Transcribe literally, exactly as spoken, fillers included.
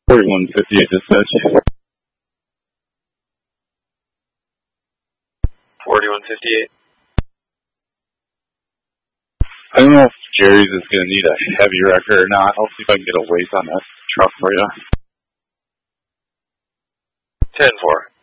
forty-one fifty-eight dispatch. forty-one fifty-eight. I don't know if Jerry's is going to need a heavy wrecker or not. I'll see if I can get a weight on that truck for you. ten four.